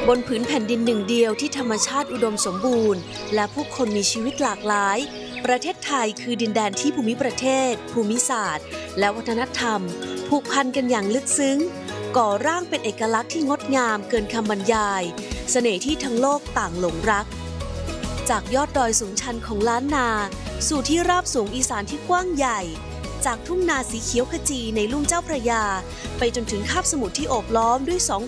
บนผืนแผ่นดินหนึ่งเดียวที่ธรรมชาติอุดมสมบูรณ์และผู้คนมีชีวิตหลากหลายประเทศไทยคือดินแดนที่ภูมิประเทศภูมิศาสตร์และวัฒนธรรมผูกพันกันอย่างลึกซึ้งก่อร่างเป็นเอกลักษณ์ที่งดงามเกินคำบรรยายเสน่ห์ที่ทั้งโลกต่างหลงรักจากยอดดอยสูงชันของล้านนาสู่ที่ราบสูงอีสานที่กว้างใหญ่จากทุ่งนาสีเขียวขจีในลุ่มเจ้าพระยาไปจนถึงคาบสมุทรที่โอบล้อมด้วยสอง